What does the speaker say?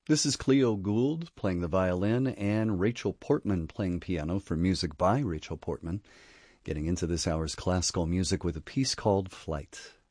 This is Cleo Gould playing the violin and Rachel Portman playing piano for music by Rachel Portman. Getting into this hour's classical music with a piece called Flight.